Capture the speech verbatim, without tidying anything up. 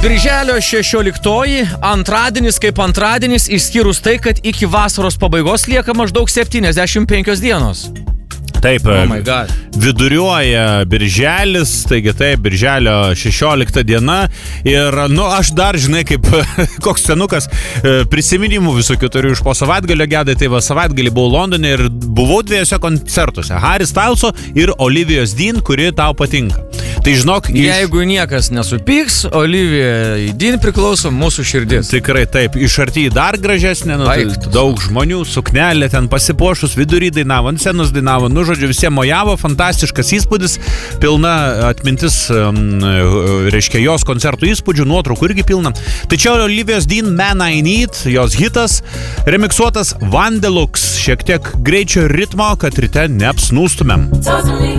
Birželio šešioliktoji, antradienis kaip antradienis, išskyrus tai, kad iki vasaros pabaigos lieka maždaug septyniasdešimt penkios dienos. Taip, oh my God. Viduriuoja birželis, taigi taip, birželio šešiolikta diena ir, nu, aš dar, žinai, kaip koks senukas prisiminimų visokių turiu iš po savaitgalio gedai, tai va savaitgalį buvau Londone ir buvau dviejose koncertuose, Harry Styles'o ir Olivijos Dean, kuri tau patinka. Tai žinok, iš... Jeigu niekas nesupyks, Olivija Dean priklauso mūsų širdis. Tikrai taip, iš arti dar gražesnė, nu, tai daug žmonių, suknelė ten pasipuošus, vidury dainavo, ant scenos dainavo, nu, žodžiu, visiems mojavo, fantastiškas įspūdis, pilna atmintis, um, reiškia jos koncertų įspūdžių, nuotraukų irgi pilna. Tai čia Olivijos Dean Man I Need, jos hitas, remiksuotas Vandelux, šiek tiek greičio ritmo, kad ryte neapsnūstumėm.